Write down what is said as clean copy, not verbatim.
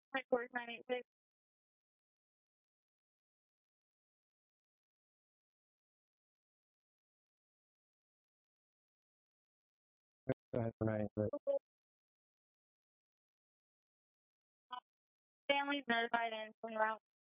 Headquarters 986. Go ahead, right. Families notified and en route.